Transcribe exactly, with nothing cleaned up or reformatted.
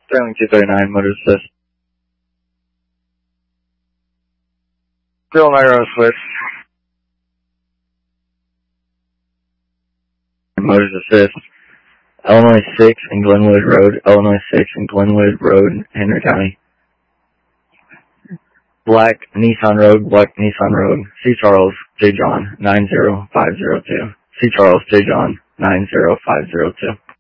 Sterling two thirty-nine, motor assist. Still Niro switch. Motors assist. Illinois six and Glenwood Road. Illinois six and Glenwood Road, Henry County. Black Nissan Road, Black Nissan Road. C. Charles J. John nine zero five zero two. C. Charles J. John nine zero five zero two.